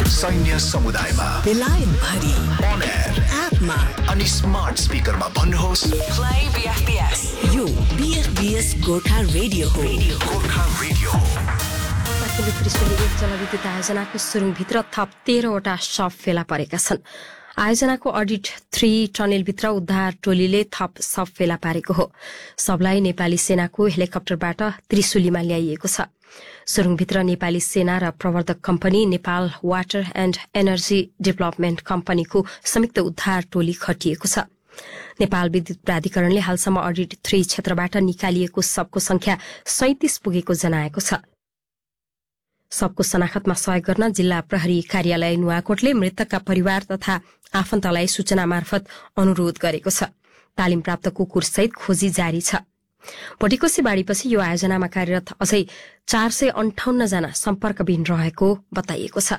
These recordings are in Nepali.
सैन्य समुदायमा, बेलायत भरि, on air, एपमा अनि स्मार्ट स्पिकरमा भन्नुहोस् Play BFBS. यो BFBS गोर्खा रेडियो हो. गोर्खा रेडियो हो। त्रिशुली एक जलविद्युत आयोजनाको सुरुङभित्र थप 13वटा शव फेला परेका छन्। आयोजनाको अडिट 3 टनेलभित्र उद्धार टोलीले थप शव फेला पारेको हो। शवलाई नेपाली सेनाको हेलिकप्टरबाट त्रिशुलीमा ल्याइएको छ। सुरुङभित्र नेपाली सेना र प्रवर्धक company Nepal water and energy development कम्पनीको संयुक्त उद्धार टोली खटिएको छ। नेपाल विद्युत प्राधिकरणले हालसम्म अडिट 3 क्षेत्रबाट निकालिएको शवको संख्या 37 पुगेको जनाएको छ। सबको शनाखतमा सहयोग गर्न जिल्ला प्रहरी कार्यालय नुवाकोटले मृतकका परिवार तथा आफन्तलाई सूचना मार्फत अनुरोध गरेको छ। तालिम प्राप्त कुकुरसहित खोजी जारी छ। भोटिकोशी बाढ़ीपछि यो आयोजनामा कार्यरत अझै 458 जना सम्पर्कविहीन रहेको बताइएको छ।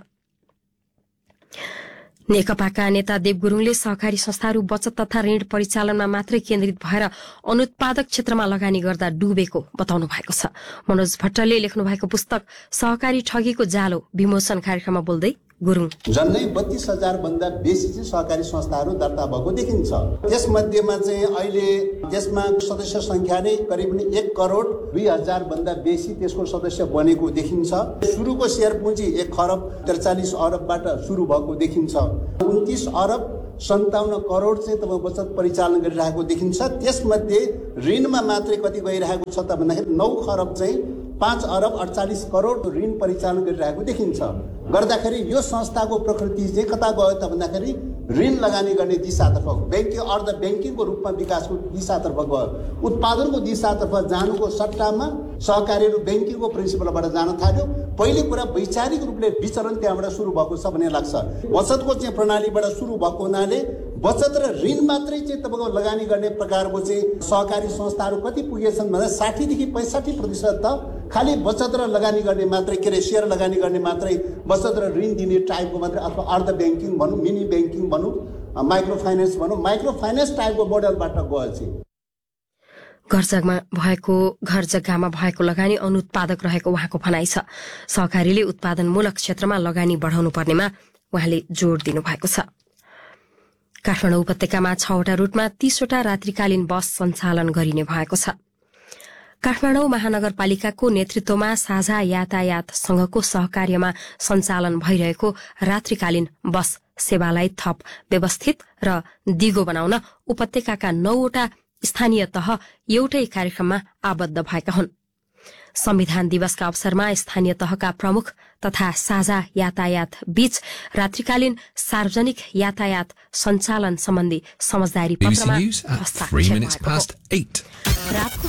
नेकपाका नेता देव गुरूङले सहकारी संस्थाहरू बचत तथा ऋण परिचालनमा मात्रै केन्द्रित भएर अनुत्पादक क्षेत्रमा लगानी गर्दा डुबेको बताउनु भएको छ। मनोज भट्टले लेख्नु भएको पुस्तक सहकारी ठगीको जालो विमोचन कार्यक्रममा बोल्दै गुरूङ झन्डै 32,000 भन्दा बेसी चाहिँ सहकारी संस्थाहरू दर्ता भएको देखिन्छ। त्यसमध्येमा चाहिँ अहिले त्यसमा सदस्य संख्या नै करिब 1,02,00,000 भन्दा बेसी त्यसको सदस्य बनेको देखिन्छ। सुरुको शेयर पुँजी 1,43 अरबबाट सुरु भएको देखिन्छ। 29 अरब 57 करोड चाहिँ तपाईँ बचत परिचालन गरिरहेको देखिन्छ। त्यसमध्ये ऋणमा मात्रै कति गइरहेको छ त भन्दाखेरि 9 खरब चाहिँ 5 अरब 48 करोड ऋण परिचालन गरिरहेको देखिन्छ। गर्दाखेरि यो संस्थाको प्रकृति चाहिँ कता गयो त भन्दाखेरि ऋण लगानी गर्ने दिशातर्फ, ब्याङ्किङ अर्ध ब्याङ्किङको रूपमा विकासको दिशातर्फ गयो। उत्पादनको दिशातर्फ जानुको सट्टामा सहकारीहरू ब्याङ्किङको प्रिन्सिपलबाट जान थाल्यो। पहिलो कुरा वैचारिक रूपले विचरण त्यहाँबाट सुरु भएको छ भन्ने लाग्छ। बचतको चाहिँ प्रणालीबाट सुरु भएको हुनाले बचत र ऋण मात्रै चाहिँ तपाईँको लगानी गर्ने प्रकारको चाहिँ सहकारी संस्थाहरू कति पुगेछन् भन्दा 60 देखि 65% त खालि बचत र लगानी गर्ने मात्रै, के अरे सेयर लगानी गर्ने मात्रै, बचत र ऋण दिने टाइपको मात्रै, अथवा अर्ध ब्याङ्किङ भनौँ, मिनी ब्याङ्किङ भनौँ, माइक्रो फाइनेन्स भनौँ, माइक्रो फाइनेन्स टाइपको मोडलबाट गयो चाहिँ। घर जग्गामा भएको लगानी अनुत्पादक रहेको उहाँको भनाइ छ। सहकारीले उत्पादनमूलक क्षेत्रमा लगानी बढाउनु पर्नेमा उहाँले जोड़ दिनुभएको छ। काठमाडौँ उपत्यकामा 6वटा रूटमा 30वटा रात्रिकालीन बस सञ्चालन गरिने भएको छ। काठमाडौँ महानगरपालिकाको नेतृत्वमा साझा यातायात संघको सहकार्यमा सञ्चालन भइरहेको रात्रिकालीन बस सेवालाई थप व्यवस्थित र दिगो बनाउन उपत्यकाका 9वटा स्थानीय तह एउटै कार्यक्रममा आबद्ध भएका हुन्। संविधान दिवसका अवसरमा स्थानीय तहका प्रमुख तथा साझा यातायात बीच रात्रिकालीन सार्वजनिक यातायात सञ्चालन सम्बन्धी समझदारी पत्रमा हस्ताक्षर भएको हो।